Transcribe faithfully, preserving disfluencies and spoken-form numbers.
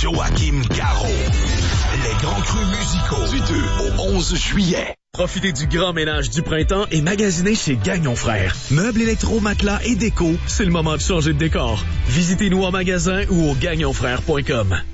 Joachim Garraud. Les grands crus musicaux du deux au onze juillet. Profitez du grand ménage du printemps et magasinez chez Gagnon Frères. Meubles, électro, matelas et déco, c'est le moment de changer de décor. Visitez-nous en magasin ou au gagnon frères point com.